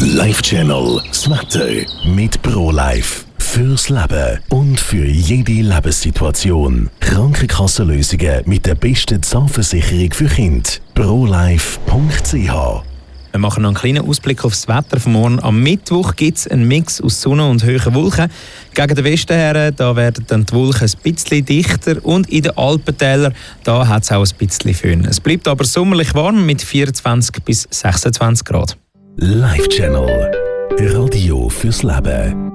Live Channel, das Wetter mit ProLife. Fürs Leben und für jede Lebenssituation. Krankenkassenlösungen mit der besten Zahnversicherung für Kinder. ProLife.ch. Wir machen noch einen kleinen Ausblick aufs Wetter von morgen. Am Mittwoch gibt es einen Mix aus Sonne und hohen Wolken. Gegen den Westen her da werden dann die Wolken ein bisschen dichter und in den Alpentälern da hat es auch ein bisschen Föhn. Es bleibt aber sommerlich warm mit 24 bis 26 Grad. Live Channel. Radio fürs Leben.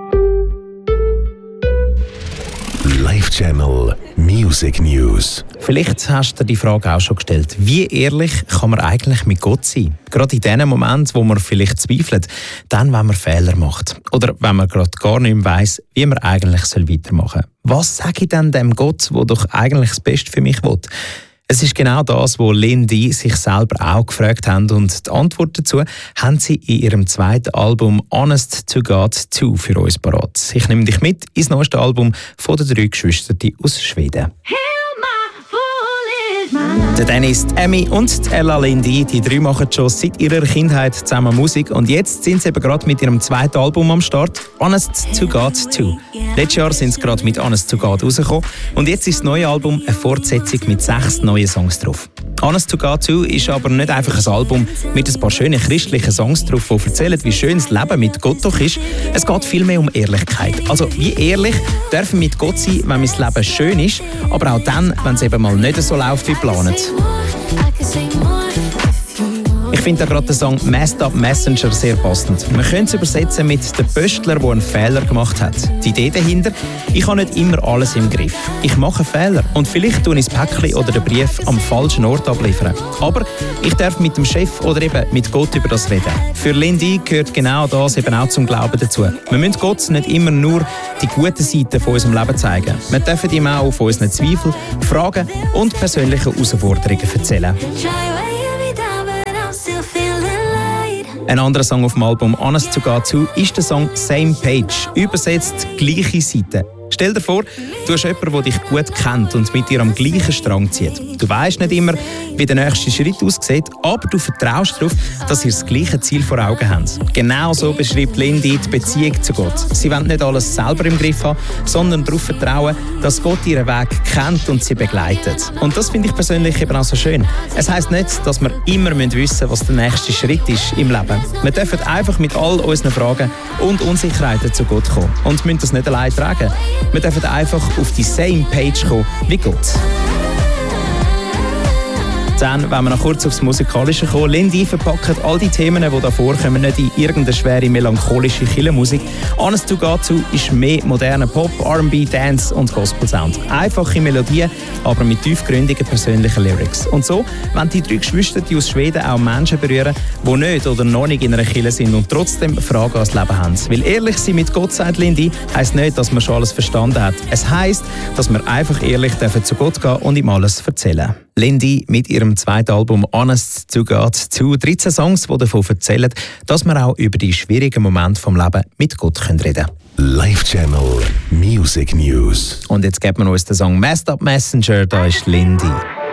Live Channel Music News. Vielleicht hast du dir die Frage auch schon gestellt. Wie ehrlich kann man eigentlich mit Gott sein? Gerade in den Momenten, wo man vielleicht zweifelt, dann, wenn man Fehler macht. Oder wenn man gerade gar nicht mehr weiss, wie man eigentlich weitermachen soll. Was sage ich denn dem Gott, der doch eigentlich das Beste für mich will? Es ist genau das, was Lindy sich selber auch gefragt haben, und die Antwort dazu haben sie in ihrem zweiten Album «Honest to God 2» für uns parat. Ich nehme dich mit ins neueste Album von den 3 Geschwistern aus Schweden. Der Dennis, die Emmy und die Ella Lindy, die 3 machen schon seit ihrer Kindheit zusammen Musik, und jetzt sind sie eben gerade mit ihrem zweiten Album am Start, «Honest to God 2». Letztes Jahr sind sie gerade mit «Honest to God» rausgekommen, und jetzt ist das neue Album eine Fortsetzung mit 6 neuen Songs drauf. «Honest to God 2» ist aber nicht einfach ein Album mit ein paar schönen christlichen Songs drauf, die erzählen, wie schön das Leben mit Gott doch ist. Es geht vielmehr um Ehrlichkeit. Also wie ehrlich dürfen wir mit Gott sein, wenn mein Leben schön ist, aber auch dann, wenn es eben mal nicht so läuft wie geplant. Ich finde da gerade den Song «Messed Up Messenger» sehr passend. Man könnte es übersetzen mit «der Pöstler, der einen Fehler gemacht hat». Die Idee dahinter: ich habe nicht immer alles im Griff. Ich mache Fehler und vielleicht tue ich das Päckchen oder den Brief am falschen Ort abliefern. Aber ich darf mit dem Chef oder eben mit Gott über das reden. Für Lindy gehört genau das eben auch zum Glauben dazu. Wir müssen Gott nicht immer nur die guten Seiten von unserem Leben zeigen. Wir dürfen ihm auch von unseren Zweifeln, Fragen und persönlichen Herausforderungen erzählen. Ein anderer Song auf dem Album «Honest to God 2» ist der Song «Same Page», übersetzt «gleiche Seite». Stell dir vor, du hast jemanden, der dich gut kennt und mit dir am gleichen Strang zieht. Du weisst nicht immer, wie der nächste Schritt aussieht, aber du vertraust darauf, dass ihr das gleiche Ziel vor Augen habt. Genau so beschreibt Lindy die Beziehung zu Gott. Sie wollen nicht alles selber im Griff haben, sondern darauf vertrauen, dass Gott ihren Weg kennt und sie begleitet. Und das finde ich persönlich eben auch so schön. Es heisst nicht, dass wir immer wissen müssen, was der nächste Schritt ist im Leben. Wir dürfen einfach mit all unseren Fragen und Unsicherheiten zu Gott kommen und müssen das nicht allein tragen. Wir dürfen einfach auf die same page kommen wie Gott. Dann, wenn wir noch kurz aufs Musikalische kommen, Lindy verpackt all die Themen, die da vorkommen, nicht in irgendeine schwere, melancholische Kirchenmusik. «Honest to God 2» ist mehr moderner Pop, R&B, Dance und Gospel-Sound. Einfache Melodien, aber mit tiefgründigen persönlichen Lyrics. Und so, wenn die 3 Geschwister die aus Schweden auch Menschen berühren, die nicht oder noch nicht in einer Kirche sind und trotzdem Fragen ans Leben haben. Weil ehrlich sein mit Gott, sagt Lindy, heisst nicht, dass man schon alles verstanden hat. Es heisst, dass wir einfach ehrlich zu Gott gehen und ihm alles erzählen. Lindy mit ihrem zweiten Album «Honest to God 2», 13 Songs, die davon erzählen, dass wir auch über die schwierigen Momente vom Leben mit Gott reden können. Live Channel Music News. Und jetzt geben wir uns den Song «Messed Up Messenger», da ist Lindy.